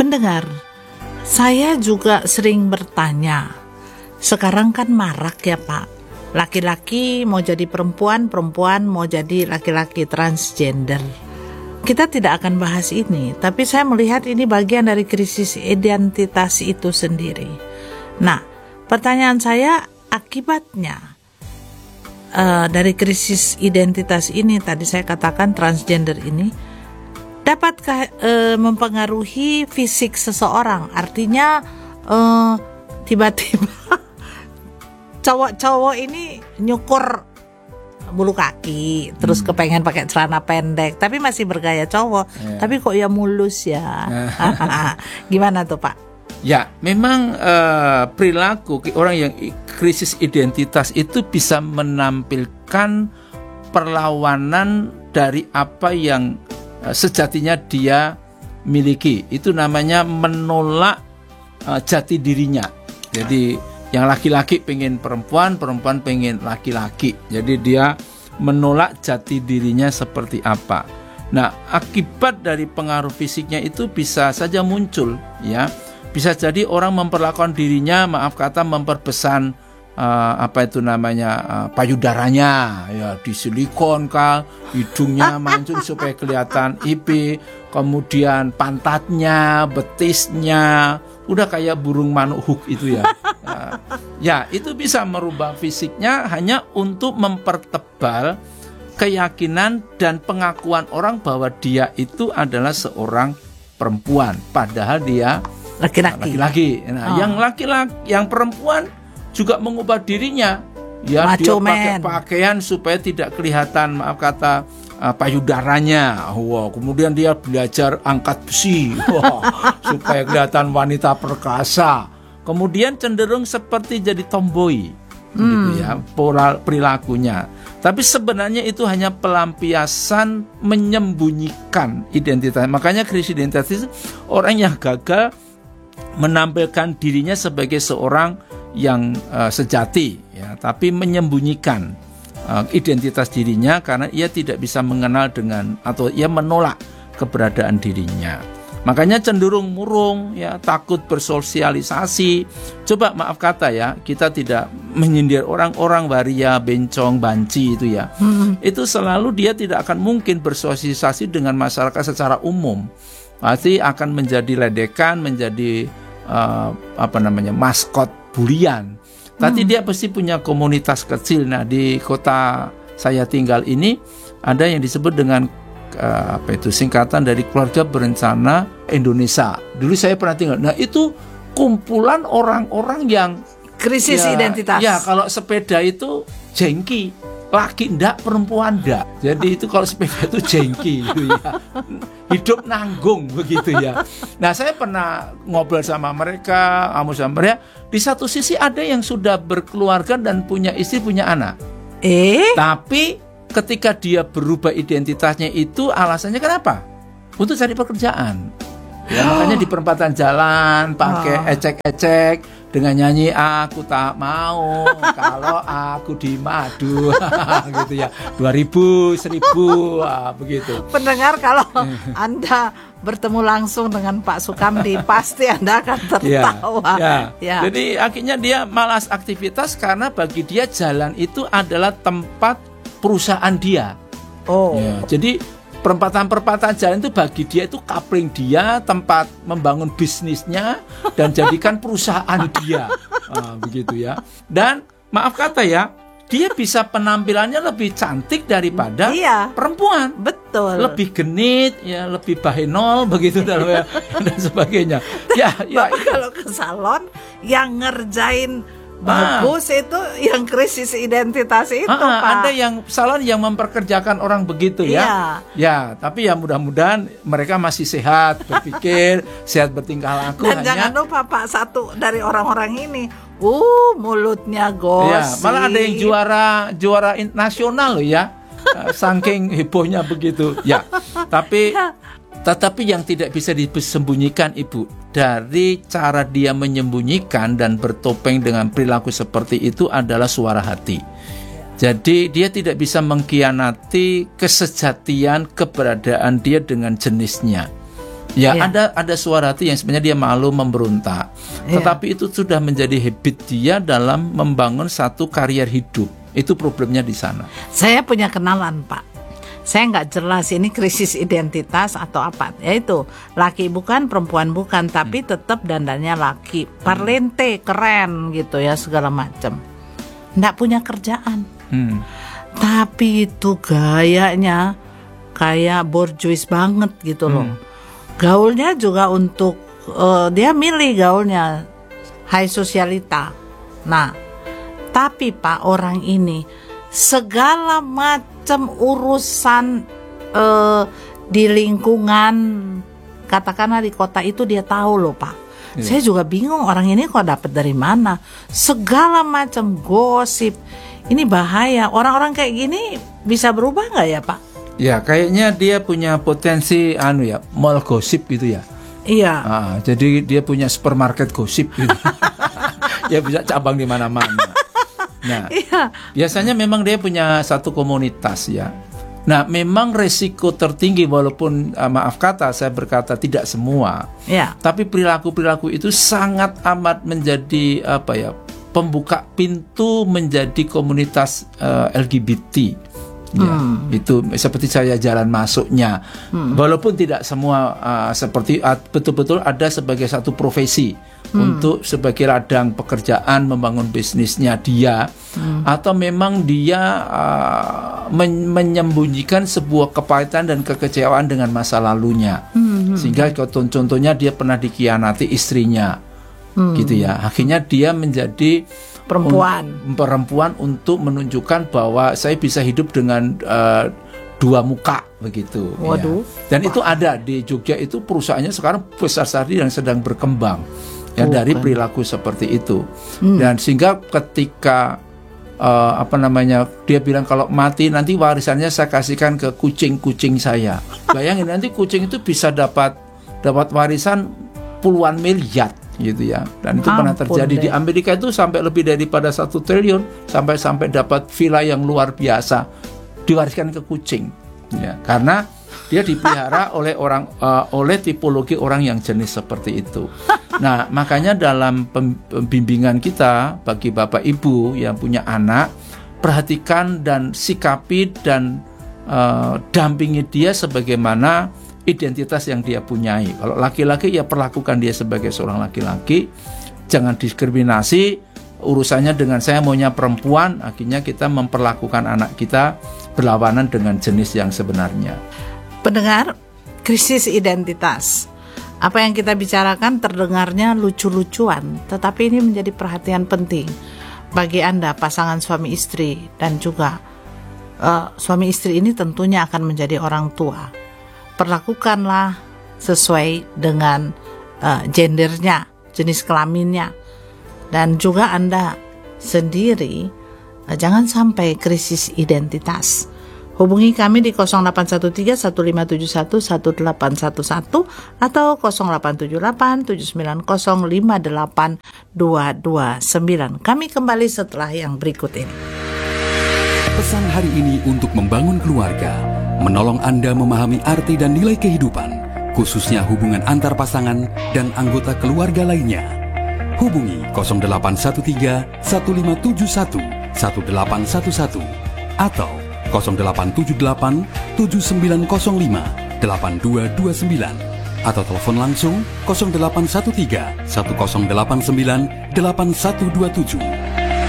pendengar, saya juga sering bertanya. Sekarang kan marak ya Pak, laki-laki mau jadi perempuan, perempuan mau jadi laki-laki, transgender. Kita tidak akan bahas ini, tapi saya melihat ini bagian dari krisis identitas itu sendiri. Nah, pertanyaan saya, akibatnya dari krisis identitas ini, tadi saya katakan transgender ini, dapatkah mempengaruhi fisik seseorang? Artinya tiba-tiba cowok-cowok ini nyukur bulu kaki, terus kepengen pakai celana pendek, tapi masih bergaya cowok, tapi kok ya mulus ya. Gimana tuh Pak? Ya, memang perilaku orang yang krisis identitas itu bisa menampilkan perlawanan dari apa yang sejatinya dia miliki. Itu namanya menolak jati dirinya. Jadi yang laki-laki pengen perempuan, perempuan pengen laki-laki. Jadi dia menolak jati dirinya seperti apa. Nah, akibat dari pengaruh fisiknya itu bisa saja muncul, ya. Bisa jadi orang memperlakukan dirinya, maaf kata, memperbesar payudaranya, ya, di silikon kah, hidungnya mancung supaya kelihatan IP, kemudian pantatnya, betisnya, udah kayak burung manuk hook itu ya. Ya, itu bisa merubah fisiknya hanya untuk mempertebal keyakinan dan pengakuan orang bahwa dia itu adalah seorang perempuan, padahal dia laki-laki. Nah, yang laki-laki, yang perempuan juga mengubah dirinya, ya, macho dia pakai pakaian supaya tidak kelihatan, maaf kata, payudaranya. Wow, kemudian dia belajar angkat besi, supaya kelihatan wanita perkasa. Kemudian cenderung seperti jadi tomboy, gitu ya, pola perilakunya. Tapi sebenarnya itu hanya pelampiasan menyembunyikan identitas. Makanya krisis identitas itu orang yang gagal menampilkan dirinya sebagai seorang yang sejati, ya, tapi menyembunyikan identitas dirinya karena ia tidak bisa mengenal dengan, atau ia menolak keberadaan dirinya. Makanya cenderung murung, ya, takut bersosialisasi. Coba maaf kata ya, kita tidak menyindir orang-orang waria, bencong, banci itu ya. Itu selalu dia tidak akan mungkin bersosialisasi dengan masyarakat secara umum. Pasti akan menjadi ledekan, menjadi maskot bulian. Tapi dia pasti punya komunitas kecil. Nah, di kota saya tinggal ini ada yang disebut dengan singkatan dari Keluarga Berencana Indonesia. Dulu saya pernah tinggal. Nah, itu kumpulan orang-orang yang krisis identitas. Ya, kalau sepeda itu jengki, laki ndak, perempuan ndak. Jadi itu kalau sepeda itu jengki gitu ya. Hidup nanggung begitu ya. Nah, saya pernah ngobrol sama mereka, di satu sisi ada yang sudah berkeluarga dan punya istri, punya anak. Tapi ketika dia berubah identitasnya itu alasannya kenapa? Untuk cari pekerjaan. Ya, makanya di perempatan jalan pakai ecek-ecek dengan nyanyi aku tak mau kalau aku di madu gitu ya. 2.000, 1.000 begitu. Pendengar, kalau Anda bertemu langsung dengan Pak Sukamdi pasti Anda akan tertawa. Ya. Jadi akhirnya dia malas aktivitas karena bagi dia jalan itu adalah tempat perusahaan dia. Ya, jadi perempatan jalan itu bagi dia itu kapling dia, tempat membangun bisnisnya dan jadikan perusahaan dia. Begitu ya. Dan maaf kata ya, dia bisa penampilannya lebih cantik daripada perempuan. Betul. Lebih genit, ya, lebih bahenol begitu dan sebagainya. Ya. Kalau ke salon yang ngerjain bagus itu yang krisis identitas itu, Pak. Ada yang salon yang memperkerjakan orang begitu ya. Ya, tapi ya mudah-mudahan mereka masih sehat berpikir, sehat bertingkah laku. Dan jangan lupa Pak, satu dari orang-orang ini, mulutnya gosip. Ya, malah ada yang juara nasional loh ya. Saking hebohnya begitu. Ya. Tetapi yang tidak bisa disembunyikan, Ibu, dari cara dia menyembunyikan dan bertopeng dengan perilaku seperti itu adalah suara hati. Jadi dia tidak bisa mengkhianati kesejatian keberadaan dia dengan jenisnya. Ya, Iya. ada suara hati yang sebenarnya dia malu memberontak. Iya. Tetapi itu sudah menjadi habit dia dalam membangun satu karier hidup. Itu problemnya di sana. Saya punya kenalan, Pak. Saya nggak jelas ini krisis identitas atau apa. Yaitu laki bukan, perempuan bukan, tapi tetap dandannya laki. Parlente, keren gitu ya, segala macam. Nggak punya kerjaan. Tapi itu gayanya kayak borjuis banget gitu loh. Gaulnya juga untuk dia milih gaulnya high sosialita. Nah, tapi Pak, orang ini segala macam urusan di lingkungan, katakanlah di kota itu dia tahu loh Pak. Saya juga bingung orang ini kok dapat dari mana. Segala macam gosip. Ini bahaya. Orang-orang kayak gini bisa berubah nggak ya Pak? Ya, kayaknya dia punya potensi mall gosip gitu ya. Iya. Jadi dia punya supermarket gosip gitu. Ya bisa cabang di mana-mana. Nah, Iya. biasanya memang dia punya satu komunitas ya. Nah, memang resiko tertinggi walaupun maaf kata saya berkata tidak semua. Iya. Tapi perilaku-perilaku itu sangat amat menjadi pembuka pintu menjadi komunitas LGBT. Ya, itu seperti saya jalan masuknya. Walaupun tidak semua seperti betul-betul ada sebagai satu profesi untuk sebagai ladang pekerjaan membangun bisnisnya dia, atau memang dia menyembunyikan sebuah kepahitan dan kekecewaan dengan masa lalunya. Sehingga contohnya dia pernah dikhianati istrinya. Gitu ya. Akhirnya dia menjadi perempuan untuk menunjukkan bahwa saya bisa hidup dengan dua muka begitu. Waduh. Ya. Dan itu ada di Jogja, itu perusahaannya sekarang besar sekali yang sedang berkembang ya dari perilaku seperti itu. Dan sehingga ketika dia bilang kalau mati nanti warisannya saya kasihkan ke kucing-kucing saya. Bayangin nanti kucing itu bisa dapat warisan puluhan miliar gitu ya. Dan itu pernah terjadi di Amerika, itu sampai lebih daripada 1 triliun, sampai dapat villa yang luar biasa diwariskan ke kucing ya, karena dia dipelihara oleh tipologi orang yang jenis seperti itu. Nah, makanya dalam pembimbingan kita bagi Bapak Ibu yang punya anak, perhatikan dan sikapi dan dampingi dia sebagaimana identitas yang dia punyai. Kalau laki-laki ya perlakukan dia sebagai seorang laki-laki, jangan diskriminasi. Urusannya dengan saya maunya perempuan, akhirnya kita memperlakukan anak kita berlawanan dengan jenis yang sebenarnya. Pendengar, krisis identitas. Apa yang kita bicarakan terdengarnya lucu-lucuan, tetapi ini menjadi perhatian penting bagi Anda pasangan suami istri, dan juga suami istri ini tentunya akan menjadi orang tua. Perlakukanlah sesuai dengan gendernya, jenis kelaminnya, dan juga Anda sendiri jangan sampai krisis identitas. Hubungi kami di 0813-1571-1811 atau 0878-790-58229. Kami kembali setelah yang berikut ini. Pesan hari ini untuk membangun keluarga, menolong Anda memahami arti dan nilai kehidupan, khususnya hubungan antar pasangan dan anggota keluarga lainnya. Hubungi 0813-1571-1811 atau 0878-7905-8229 atau telepon langsung 0813-1089-8127.